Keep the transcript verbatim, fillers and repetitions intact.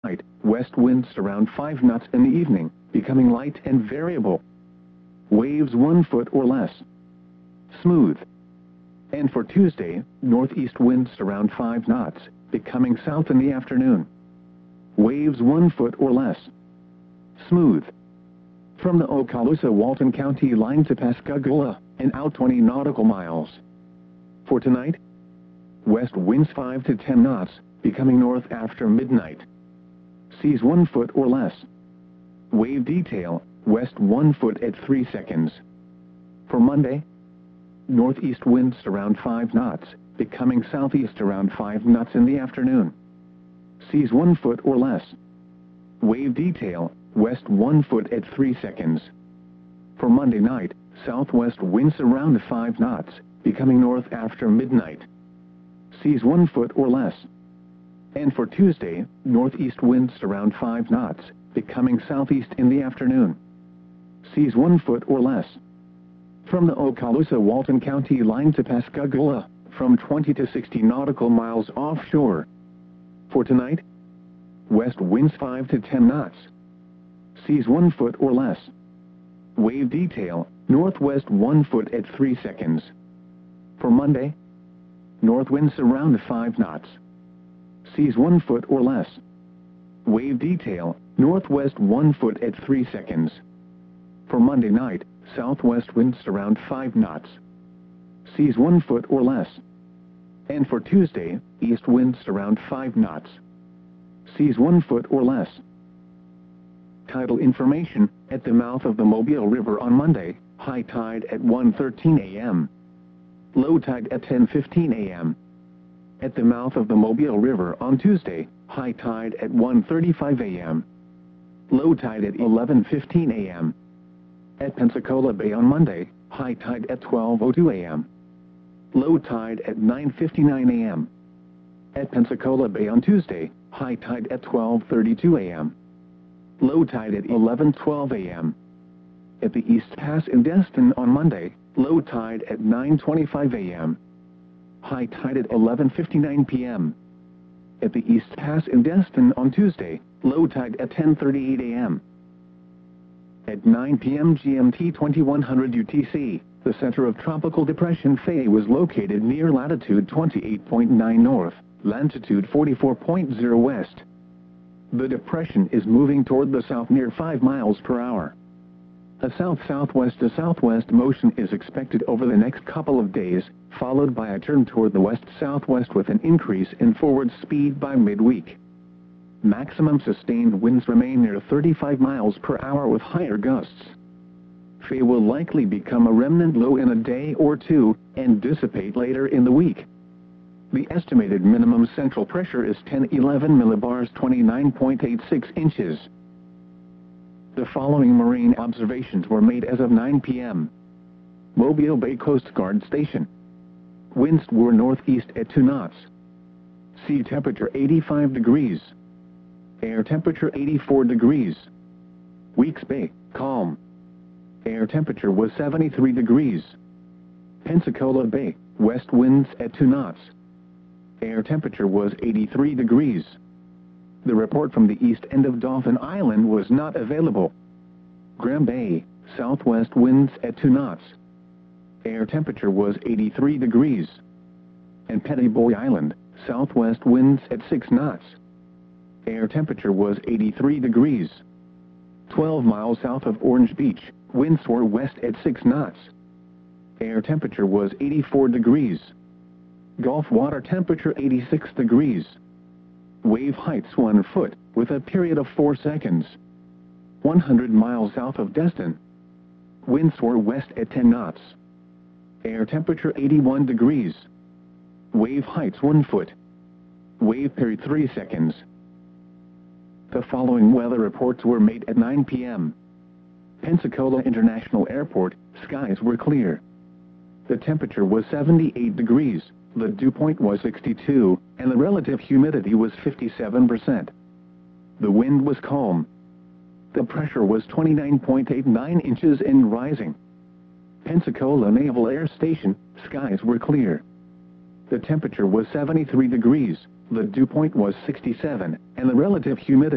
Night, west winds around five knots in the evening, becoming light and variable. Waves one foot or less. Smooth. And for Tuesday, northeast winds around five knots, becoming south in the afternoon. Waves one foot or less. Smooth. From the Okaloosa-Walton County line to Pascagoula, and out twenty nautical miles. For tonight, west winds five to ten knots, becoming north after midnight. Seas one foot or less. Wave detail, west one foot at three seconds. For Monday, northeast winds around five knots, becoming southeast around five knots in the afternoon. Seas one foot or less. Wave detail, west one foot at three seconds. For Monday night, southwest winds around five knots, becoming north after midnight. Seas one foot or less. And for Tuesday, northeast winds around five knots, becoming southeast in the afternoon. Seas one foot or less. From the Okaloosa-Walton County line to Pascagoula, from twenty to sixty nautical miles offshore. For tonight, west winds five to ten knots. Seas one foot or less. Wave detail, northwest one foot at three seconds. For Monday, north winds around five knots. Seas one foot or less. Wave detail, northwest one foot at three seconds. For Monday night, southwest winds around five knots. Seas one foot or less. And for Tuesday, east winds around five knots. Seas one foot or less. Tidal information, at the mouth of the Mobile River on Monday, high tide at one thirteen a m Low tide at ten fifteen a m At the mouth of the Mobile River on Tuesday, high tide at one thirty-five a m Low tide at eleven fifteen a m At Pensacola Bay on Monday, high tide at twelve oh two a m Low tide at nine fifty-nine a m At Pensacola Bay on Tuesday, high tide at twelve thirty-two a m Low tide at eleven twelve a m At the East Pass in Destin on Monday, low tide at nine twenty-five a m High tide at eleven fifty-nine p m At the East Pass in Destin on Tuesday, low tide at ten thirty-eight a m At nine p m G M T twenty-one hundred U T C, the center of Tropical Depression Faye was located near latitude twenty-eight point nine north, longitude forty-four point zero west. The depression is moving toward the south near five miles per hour. A south-southwest to southwest motion is expected over the next couple of days, followed by a turn toward the west-southwest with an increase in forward speed by midweek. Maximum sustained winds remain near thirty-five miles per hour with higher gusts. Faye will likely become a remnant low in a day or two, and dissipate later in the week. The estimated minimum central pressure is ten eleven millibars, twenty-nine point eight six inches. The following marine observations were made as of nine p m Mobile Bay Coast Guard Station. Winds were northeast at two knots. Sea temperature eighty-five degrees. Air temperature eighty-four degrees. Weeks Bay, calm. Air temperature was seventy-three degrees. Pensacola Bay, west winds at two knots. Air temperature was eighty-three degrees. The report from the east end of Dauphin Island was not available. Graham Bay, southwest winds at two knots. Air temperature was eighty-three degrees. And Petty Boy Island, southwest winds at six knots. Air temperature was eighty-three degrees. twelve miles south of Orange Beach, winds were west at six knots. Air temperature was eighty-four degrees. Gulf water temperature eighty-six degrees. Wave heights one foot, with a period of four seconds. one hundred miles south of Destin. Winds were west at ten knots. Air temperature eighty-one degrees. Wave heights one foot. Wave period three seconds. The following weather reports were made at nine p m Pensacola International Airport, skies were clear. The temperature was seventy-eight degrees. The dew point was sixty-two, and the relative humidity was fifty-seven percent. The wind was calm. The pressure was twenty-nine point eight nine inches and rising. Pensacola Naval Air Station, skies were clear. The temperature was seventy-three degrees, the dew point was sixty-seven, and the relative humidity